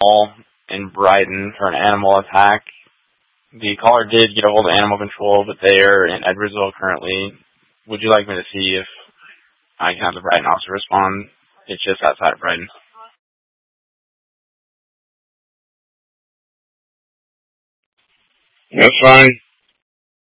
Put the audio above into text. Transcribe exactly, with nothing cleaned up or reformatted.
call in Brighton for an animal attack. The caller did get a hold of animal control, but they are in Edwardsville currently. Would you like me to see if I can have the Brighton officer respond? It's just outside of Brighton. That's fine.